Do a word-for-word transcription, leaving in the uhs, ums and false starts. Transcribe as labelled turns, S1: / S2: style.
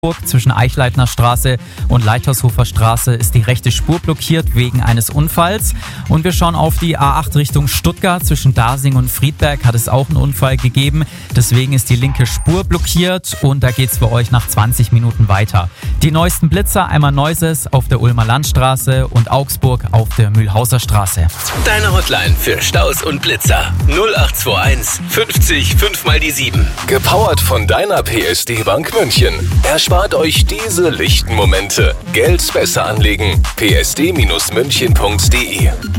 S1: Zwischen Eichleitner Straße und Leithaushofer Straße ist die rechte Spur blockiert wegen eines Unfalls. Und wir schauen auf die A acht Richtung Stuttgart. Zwischen Dasing und Friedberg hat es auch einen Unfall gegeben. Deswegen ist die linke Spur blockiert und da geht's für euch nach zwanzig Minuten weiter. Die neuesten Blitzer, einmal Neuses auf der Ulmer Landstraße und Augsburg auf der Mühlhauser Straße.
S2: Deine Hotline für Staus und Blitzer null acht zwei eins fünfzig fünf mal die sieben.
S3: Gepowert von deiner P S D Bank München. Erspart euch diese lichten Momente. Geld besser anlegen. p s d Bindestrich münchen punkt d e